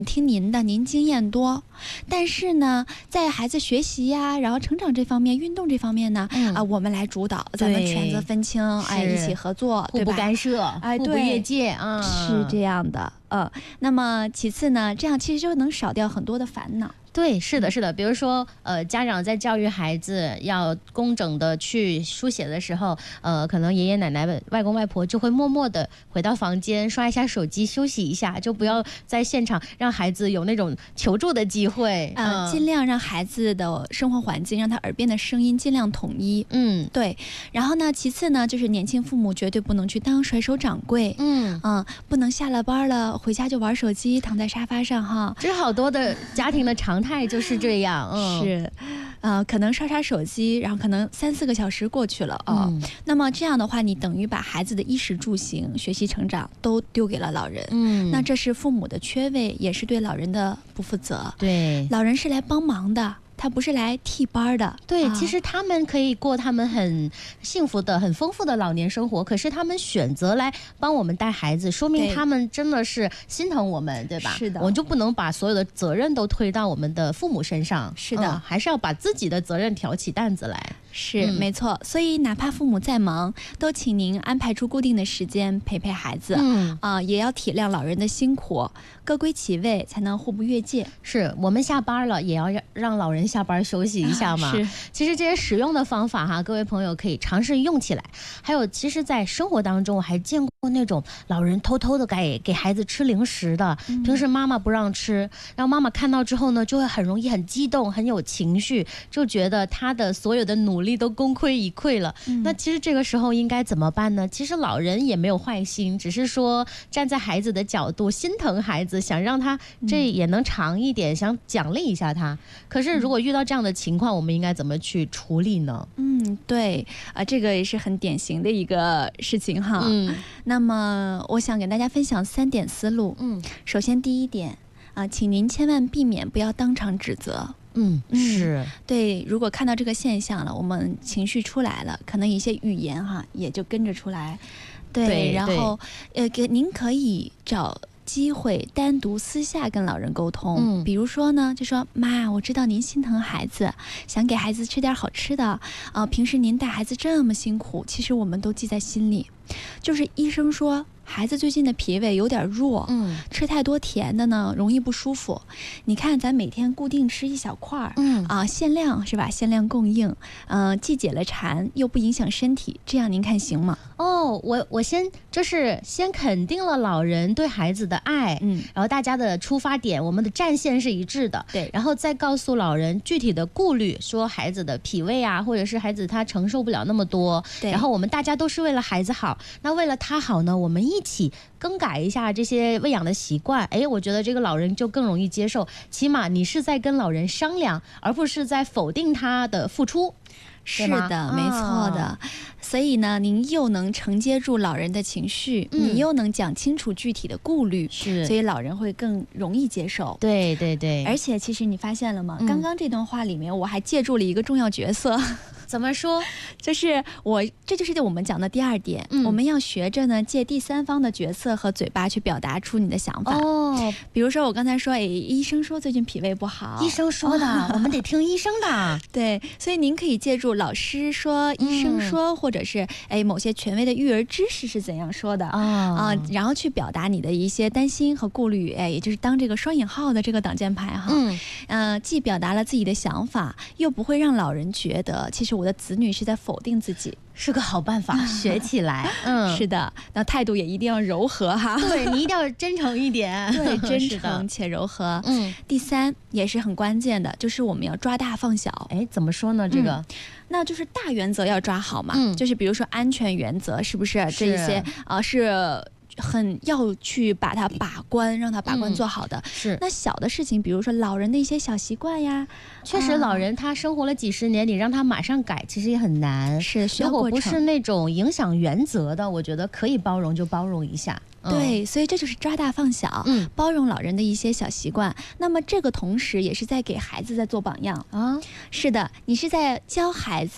听您的，您经验多，但是呢，在孩子学习呀，然后成长这方面、运动这方面呢，我们来主导，咱们权责分清，一起合作， 互不干涉，互不越界啊， 是这样的。那么其次呢，这样其实就能少掉很多的烦恼。 对，是的，是的。比如说，家长在教育孩子要工整的去书写的时候，可能爷爷奶奶、外公外婆就会默默的回到房间刷一下手机休息一下，就不要在现场让孩子有那种求助的机会。 尽量让孩子的生活环境，让他耳边的声音尽量统一。对。然后呢，其次呢，就是年轻父母绝对不能去当甩手掌柜。不能下了班了回家就玩手机，躺在沙发上哈。 这好多的家庭的常态就是这样。 是，可能刷刷手机，然后可能3、4个小时过去了那么这样的话，你等于把孩子的衣食住行、学习成长都丢给了老人。那这是父母的缺位，也是对老人的不负责。 对， 老人是来帮忙的。他不是来替班的。 对，其实他们可以过他们很幸福的、很丰富的老年生活，可是他们选择来帮我们带孩子，说明他们真的是心疼我们，对吧？ 是的， 我们就不能把所有的责任都推到我们的父母身上。 是的， 还是要把自己的责任挑起担子来。 是，没错。所以哪怕父母再忙，都请您安排出固定的时间陪陪孩子。也要体谅老人的辛苦，各归其位，才能互不越界。 是我们下班了，也要让老人下班休息一下嘛。 是， 其实这些实用的方法哈，各位朋友可以尝试用起来。还有，其实，在生活当中，我还见过那种老人偷偷的给孩子吃零食的，平时妈妈不让吃，然后妈妈看到之后呢，就会很容易很激动，很有情绪，就觉得他的所有的努力都功亏一篑了。那其实这个时候应该怎么办呢？其实老人也没有坏心，只是说站在孩子的角度心疼孩子，想让他这也能长一点，想奖励一下他。可是如果遇到这样的情况，我们应该怎么去处理呢？ 对这个也是很典型的一个事情哈。那么我想给大家分享3点思路。首先第一点请您千万避免不要当场指责。 是对，如果看到这个现象了，我们情绪出来了，可能一些语言也就跟着出来。对，然后您可以找机会单独私下跟老人沟通。比如说呢，就说妈，我知道您心疼孩子，想给孩子吃点好吃的平时您带孩子这么辛苦，其实我们都记在心里。就是医生说孩子最近的脾胃有点弱，吃太多甜的呢容易不舒服。你看咱每天固定吃1小块限量是吧？限量供应，既解了馋又不影响身体，这样您看行吗？ 我先肯定了老人对孩子的爱，然后大家的出发点，我们的战线是一致的， 对， 然后再告诉老人具体的顾虑，说孩子的脾胃或者是孩子他承受不了那么多， 对， 然后我们大家都是为了孩子好，那为了他好呢，我们一起更改一下这些喂养的习惯。我觉得这个老人就更容易接受，起码你是在跟老人商量，而不是在否定他的付出。 是的，没错的。所以呢，您又能承接住老人的情绪，你又能讲清楚具体的顾虑， 是， 所以老人会更容易接受。 对对对。 而且其实你发现了吗？刚刚这段话里面，我还借助了一个重要角色。 怎么说？ 就是这就是我们讲的第2点，我们要学着呢借第3方的角色和嘴巴去表达出你的想法。比如说我刚才说，医生说最近脾胃不好， 医生说的，我们得听医生的。 对，所以您可以借助老师说、医生说，或者是某些权威的育儿知识是怎样说的然后去表达你的一些担心和顾虑，也就是当这个双引号的这个挡箭牌既表达了自己的想法，又不会让老人觉得其实我的子女是在否定自己， 是个好办法，学起来。 是的，那态度也一定要柔和哈。 对，你一定要真诚一点。 对，真诚且柔和。第3也是很关键的，就是我们要抓大放小。 怎么说呢？这个， 那就是大原则要抓好嘛。就是比如说安全原则，是不是这一些是很要去把它把关，让它把关做好的。 是。 那小的事情，比如说老人的一些小习惯呀， 确实老人他生活了几十年，你让他马上改，其实也很难。 是，需要过程。 如果不是那种影响原则的，我觉得可以包容就包容一下。 对，所以这就是抓大放小，包容老人的一些小习惯。那么这个同时也是在给孩子在做榜样。是的，你是在教孩子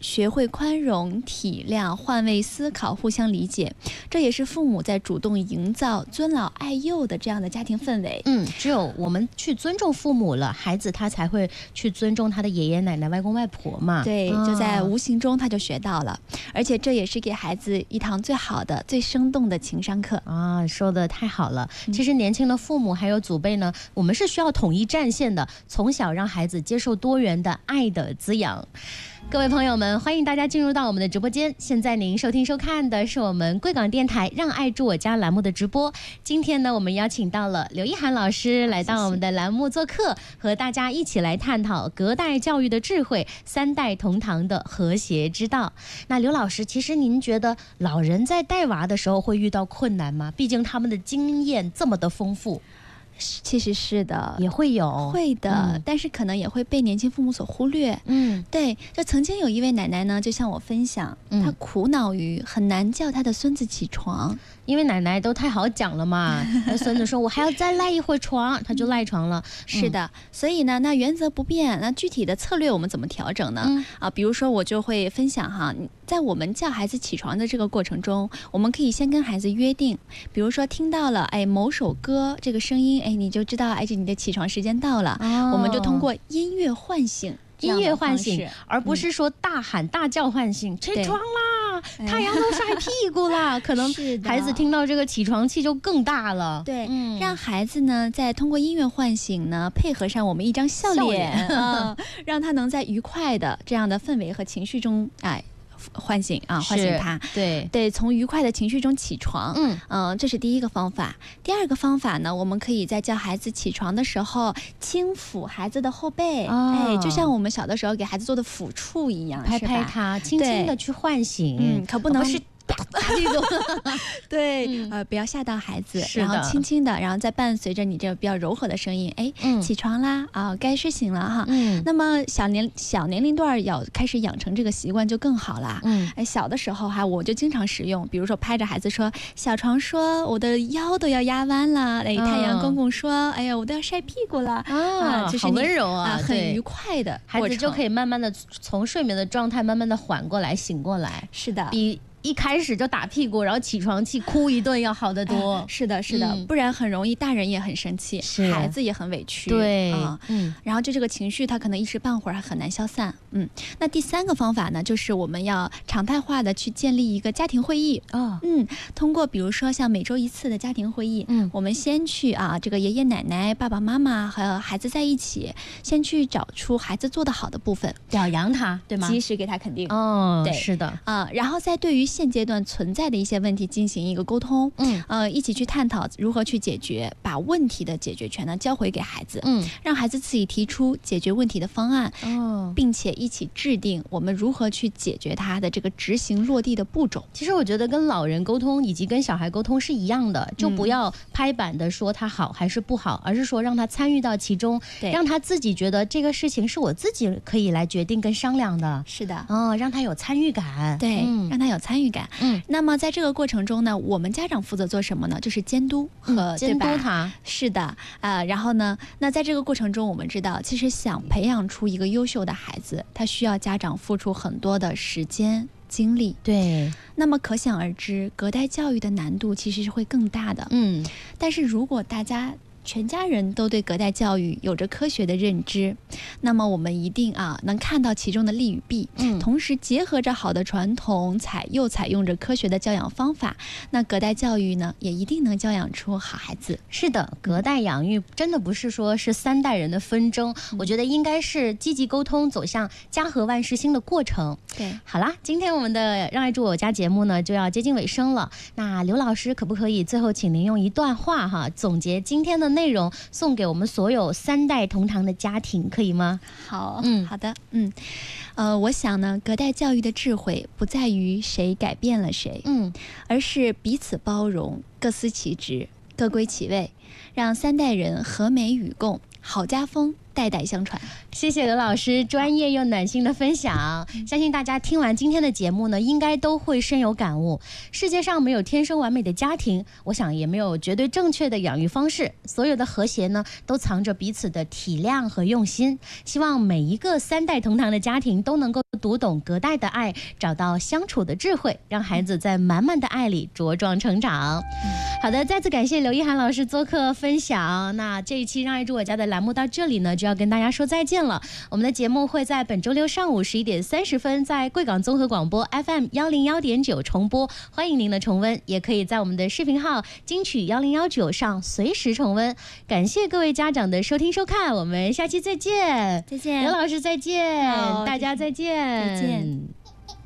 学会宽容、体谅、换位思考、互相理解，这也是父母在主动营造尊老爱幼的这样的家庭氛围。 只有我们去尊重父母了，孩子他才会去尊重他的爷爷奶奶、外公外婆嘛。 对，就在无形中他就学到了，而且这也是给孩子一堂最好的、最生动的情商课啊！说的太好了。其实年轻的父母还有祖辈呢，我们是需要统一战线的，从小让孩子接受多元的爱的滋养。各位朋友们，欢迎大家进入到我们的直播间。现在您收听收看的是我们贵港电台让爱住我家栏目的直播。今天呢，我们邀请到了刘一涵老师来到我们的栏目做客，和大家一起来探讨隔代教育的智慧，三代同堂的和谐之道。那刘老师，其实您觉得老人在带娃的时候会遇到困难吗？毕竟他们的经验这么的丰富。 其实是的， 也会有， 会的，但是可能也会被年轻父母所忽略。对，就曾经有一位奶奶呢，就向我分享，她苦恼于很难叫她的孙子起床， 因为奶奶都太好讲了嘛。那孙子说我还要再赖一会儿床，他就赖床了。 是的，所以呢，那原则不变，那具体的策略我们怎么调整呢？比如说我就会分享哈，在我们叫孩子起床的这个过程中，我们可以先跟孩子约定，比如说听到了某首歌这个声音，你就知道这你的起床时间到了。我们就通过音乐唤醒， 而不是说大喊大叫唤醒，起床啦，太阳都晒屁股啦。可能孩子听到这个起床气就更大了。 对，让孩子呢再通过音乐唤醒呢，配合上我们一张笑脸让他能在愉快的这样的氛围和情绪中唤醒他，对，从愉快的情绪中起床。这是第一个方法。第二个方法呢，我们可以在叫孩子起床的时候轻抚孩子的后背，就像我们小的时候给孩子做的抚触一样， 拍拍他，轻轻的去唤醒， 可不能是对，不要吓到孩子，然后轻轻的，然后再伴随着你这个比较柔和的声音，起床啦，该睡醒了哈。那么小年龄段要开始养成这个习惯就更好啦。小的时候我就经常使用，比如说拍着孩子说，小床说我的腰都要压弯了，太阳公公说，哎呀我都要晒屁股了这是好温柔很愉快的孩子就可以慢慢的从睡眠的状态慢慢的缓过来，醒过来。 是的， 比一开始就打屁股，然后起床气哭一顿要好得多。 是的，不然很容易大人也很生气，孩子也很委屈。 对， 然后就这个情绪他可能一时半会儿还很难消散。那第三个方法呢，就是我们要常态化的去建立一个家庭会议。通过比如说像每周一次的家庭会议，我们先去这个爷爷奶奶、爸爸妈妈和孩子在一起，先去找出孩子做得好的部分， 表扬他，对吗？ 及时给他肯定。 对，是的。 然后再对于现阶段存在的一些问题进行一个沟通，一起去探讨如何去解决，把问题的解决权呢交回给孩子，让孩子自己提出解决问题的方案，并且一起制定我们如何去解决它的这个执行落地的步骤。 其实我觉得跟老人沟通以及跟小孩沟通是一样的，就不要拍板的说他好还是不好，而是说让他参与到其中，让他自己觉得这个事情是我自己可以来决定跟商量的。 是的， 让他有参与感。 对，让他有参与感。那么在这个过程中呢，我们家长负责做什么呢？就是监督和监督他。 是的，然后呢，那在这个过程中，我们知道，其实想培养出一个优秀的孩子，他需要家长付出很多的时间精力。 对， 那么可想而知，隔代教育的难度其实是会更大的。但是如果大家全家人都对隔代教育有着科学的认知，那么我们一定能看到其中的利与弊，同时结合着好的传统，又采用着科学的教养方法，那隔代教育呢，也一定能教养出好孩子。 是的，隔代养育真的不是说是三代人的纷争，我觉得应该是积极沟通，走向家和万事兴的过程。 对， 好啦，今天我们的让爱住我家节目呢就要接近尾声了。那刘老师可不可以最后请您用一段话总结今天的内容，送给我们所有三代同堂的家庭，可以吗？ 好，好的，我想呢，隔代教育的智慧不在于谁改变了谁，而是彼此包容，各司其职，各归其位，让三代人和美与共，好家风代代相传。 谢谢刘老师专业又暖心的分享，相信大家听完今天的节目呢，应该都会深有感悟。世界上没有天生完美的家庭，我想也没有绝对正确的养育方式，所有的和谐呢，都藏着彼此的体谅和用心。希望每一个3代同堂的家庭都能够读懂隔代的爱，找到相处的智慧，让孩子在满满的爱里茁壮成长。好的，再次感谢刘一涵老师做客分享。那这一期让爱住我家的栏目到这里呢，就要跟大家说再见了。我们的节目会在本周六上午11点30分在贵港综合广播 FM 101.9重播，欢迎您的重温，也可以在我们的视频号金曲1019上随时重温。感谢各位家长的收听收看，我们下期再见。 再见， 刘老师再见，大家再见， 再见。